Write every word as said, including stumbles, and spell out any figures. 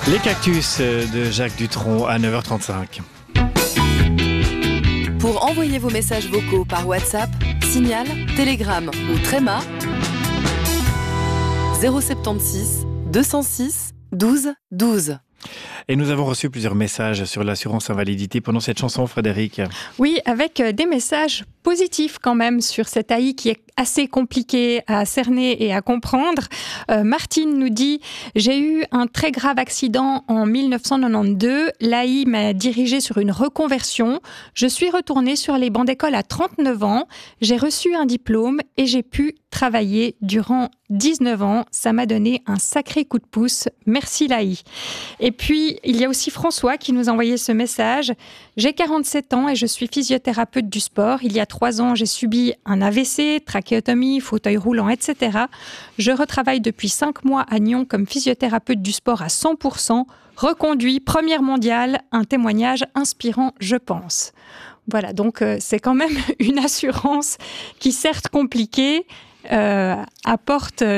Les cactus de Jacques Dutronc à neuf heures trente-cinq. Pour envoyer vos messages vocaux par WhatsApp, Signal, Telegram ou Tréma, zéro soixante-seize deux cent six douze douze. Et nous avons reçu plusieurs messages sur l'assurance invalidité pendant cette chanson, Frédéric. Oui, avec des messages positifs quand même sur cette A I qui est assez compliqué à cerner et à comprendre. Euh, Martine nous dit « J'ai eu un très grave accident en dix-neuf cent quatre-vingt-douze. L'A I m'a dirigée sur une reconversion. Je suis retournée sur les bancs d'école à trente-neuf ans. J'ai reçu un diplôme et j'ai pu travailler durant dix-neuf ans. Ça m'a donné un sacré coup de pouce. Merci l'A I. » Et puis, il y a aussi François qui nous a envoyé ce message. « J'ai quarante-sept ans et je suis physiothérapeute du sport. Il y a trois ans, j'ai subi un A V C, trachéotomie, fauteuil roulant, et cetera. Je retravaille depuis cinq mois à Nyon comme physiothérapeute du sport à cent pour cent. Reconduit, première mondiale, un témoignage inspirant, je pense. » Voilà, donc euh, c'est quand même une assurance qui, certes compliquée, euh, apporte